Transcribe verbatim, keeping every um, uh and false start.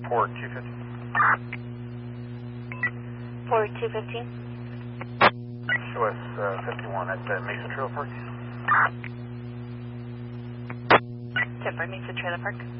Port two fifteen. Port two fifteen. U S uh, fifty-one at uh, Mesa Trail Park. Temper Mesa Trailer Park.